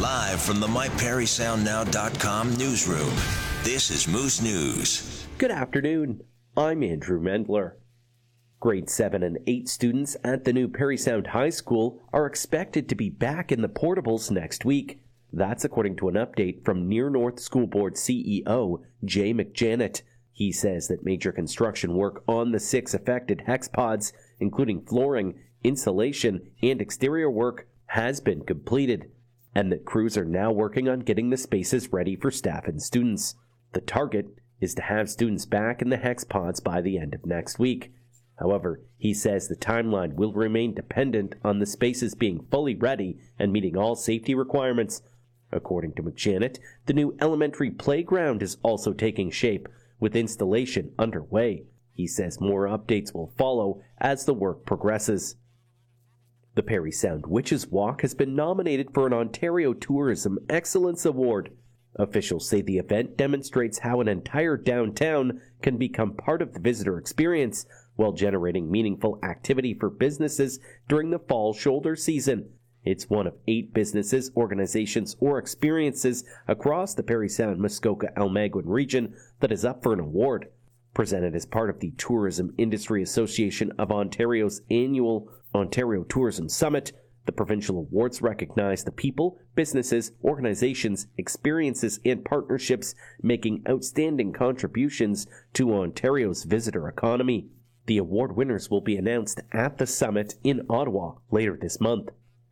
Live from the MyPerrySoundNow.com newsroom, this is Moose News. Good afternoon. I'm Andrew Mendler. Grade 7 and 8 students at the new Parry Sound High School are expected to be back in the portables next week. That's according to an update from Near North School Board CEO Jay McJanet. He says that major construction work on the 6 affected hex pods, including flooring, insulation, and exterior work, has been completed, and that crews are now working on getting the spaces ready for staff and students. The target is to have students back in the hex pods by the end of next week. However, he says the timeline will remain dependent on the spaces being fully ready and meeting all safety requirements. According to McJanet, the new elementary playground is also taking shape, with installation underway. He says more updates will follow as the work progresses. The Parry Sound Witches Walk has been nominated for an Ontario Tourism Excellence Award. Officials say the event demonstrates how an entire downtown can become part of the visitor experience while generating meaningful activity for businesses during the fall shoulder season. It's one of 8 businesses, organizations, or experiences across the Parry Sound Muskoka Almaguin region that is up for an award. Presented as part of the Tourism Industry Association of Ontario's annual Ontario Tourism Summit, the provincial awards recognize the people, businesses, organizations, experiences, and partnerships making outstanding contributions to Ontario's visitor economy. The award winners will be announced at the summit in Ottawa later this month.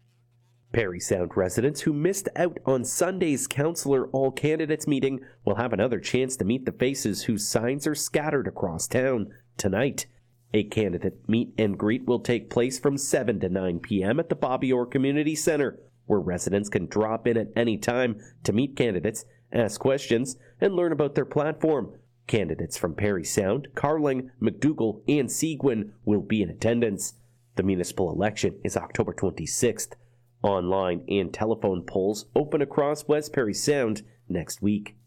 Parry Sound residents who missed out on Sunday's Councillor All Candidates meeting will have another chance to meet the faces whose signs are scattered across town tonight. A candidate meet and greet will take place from 7 to 9 p.m. at the Bobby Orr Community Centre, where residents can drop in at any time to meet candidates, ask questions, and learn about their platform. Candidates from Parry Sound, Carling, McDougall, and Seguin will be in attendance. The municipal election is October 26th. Online and telephone polls open across West Parry Sound next week.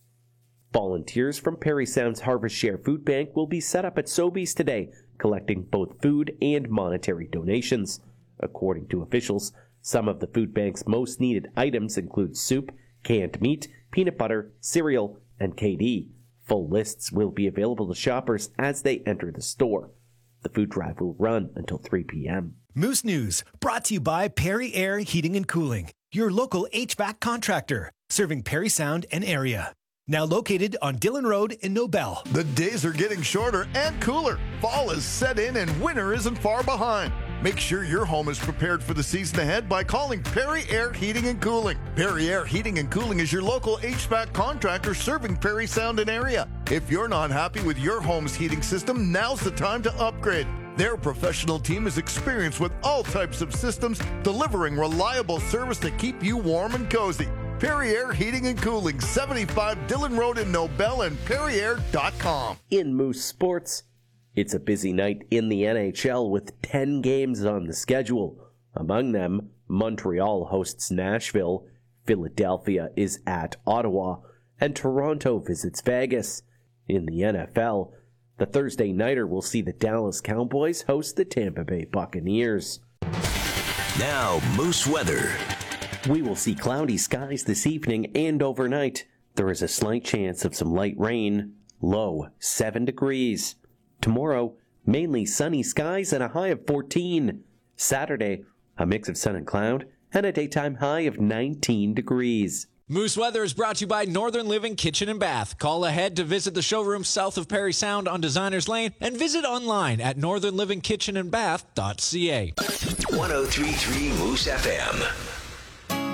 Volunteers from Parry Sound's Harvest Share Food Bank will be set up at Sobeys today, collecting both food and monetary donations. According to officials, some of the food bank's most needed items include soup, canned meat, peanut butter, cereal, and KD. Full lists will be available to shoppers as they enter the store. The food drive will run until 3 p.m. Moose News, brought to you by Perry Air Heating and Cooling, your local HVAC contractor, serving Parry Sound and area. Now located on Dillon Road in Nobel. The days are getting shorter and cooler. Fall is set in and winter isn't far behind. Make sure your home is prepared for the season ahead by calling Perry Air Heating and Cooling. Perry Air Heating and Cooling is your local HVAC contractor serving Parry Sound and area. If you're not happy with your home's heating system, now's the time to upgrade. Their professional team is experienced with all types of systems, delivering reliable service to keep you warm and cozy. Perry Air Heating and Cooling, 75 Dillon Road in Nobel and perryair.com. In Moose Sports, it's a busy night in the NHL with 10 games on the schedule. Among them, Montreal hosts Nashville, Philadelphia is at Ottawa, and Toronto visits Vegas. In the NFL, the Thursday nighter will see the Dallas Cowboys host the Tampa Bay Buccaneers. Now, Moose weather. We will see cloudy skies this evening and overnight. There is a slight chance of some light rain. Low 7 degrees. Tomorrow, mainly sunny skies and a high of 14. Saturday, a mix of sun and cloud and a daytime high of 19 degrees. Moose Weather is brought to you by Northern Living Kitchen and Bath. Call ahead to visit the showroom south of Parry Sound on Designers Lane and visit online at northernlivingkitchenandbath.ca. 103.3 Moose FM.